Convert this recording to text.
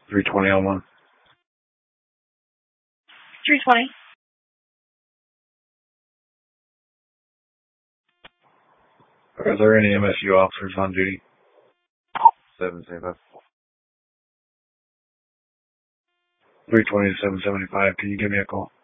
320 on one. 320. Are there any MSU officers on duty? 775. 320 to 775. Can you give me a call?